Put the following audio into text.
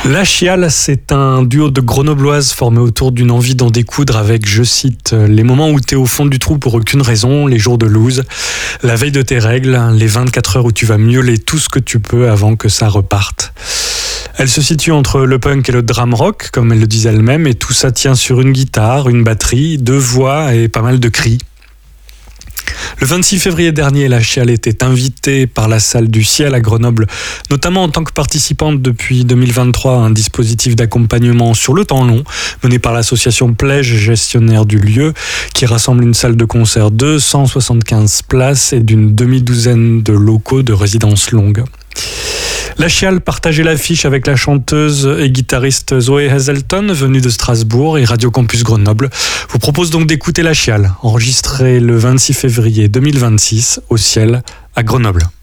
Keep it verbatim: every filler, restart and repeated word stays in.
La Chiale, c'est un duo de grenobloises formé autour d'une envie d'en découdre avec, je cite, les moments où t'es au fond du trou pour aucune raison, les jours de loose, la veille de tes règles, les vingt-quatre heures où tu vas miauler tout ce que tu peux avant que ça reparte. Elle se situe entre le punk et le drum rock, comme elle le disait elle-même, et tout ça tient sur une guitare, une batterie, deux voix et pas mal de cris. Le vingt-six février dernier, la Chiale était invitée par la Salle du Ciel à Grenoble, notamment en tant que participante depuis deux mille vingt-trois à un dispositif d'accompagnement sur le temps long, mené par l'association Plège, gestionnaire du lieu, qui rassemble une salle de concert de cent soixante-quinze places et d'une demi-douzaine de locaux de résidence longue. La Chiale partageait l'affiche avec la chanteuse et guitariste Zoé Hazelton, venue de Strasbourg, et Radio Campus Grenoble vous propose donc d'écouter La Chiale, enregistrée le vingt-six février deux mille vingt-six au Ciel à Grenoble.